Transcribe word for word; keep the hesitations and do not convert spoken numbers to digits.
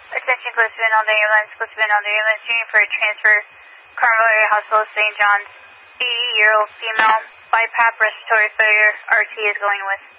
Attention, close to Vinaldo Ambulance, close to Vinaldo Ambulance, unit for a transfer, Carmel Area Hospital, Saint John's, eighty-year-old female, BiPAP respiratory failure, R T is going with.